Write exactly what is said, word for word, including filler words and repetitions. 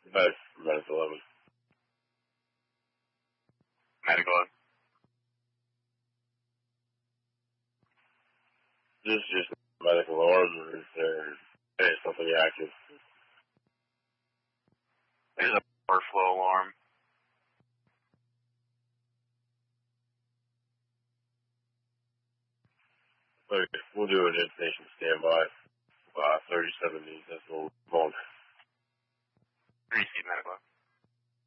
About medical eleven. Medical. This is just medical alarm, or is there hey, something active? There's a power flow alarm. Okay, we'll do an inpatient standby. Uh, thirty-seven needs, that's what we're calling. Receive medical.